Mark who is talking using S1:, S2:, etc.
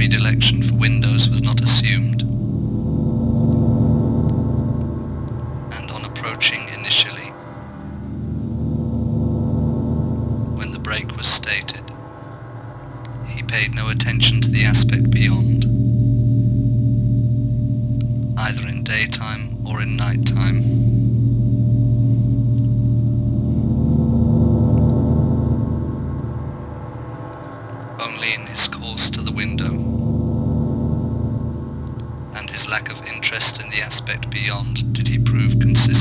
S1: predilection for windows was not assumed, and on approaching initially, when the break was stated, he paid no attention to the aspect beyond, either in daytime or in nighttime. Only in his course to the window, and his lack of interest in the aspect beyond, did he prove consistent.